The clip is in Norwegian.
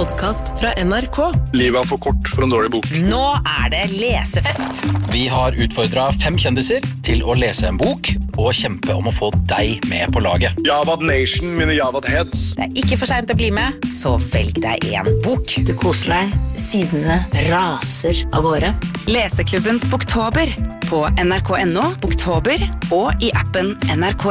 podcast fra NRK. Livet er for kort for en dårlig bok. Nå det lesefest. Vi har utfordret 5 kjendiser til å lese en bok og kjempe om å få deg med på laget. Javad Nation, mine Javad Heads. Det ikke for sent å bli med, så velg deg en bok. Du koser deg, sidene raser av gårde. Leseklubbens Boktober på NRK.no, Boktober og i appen NRK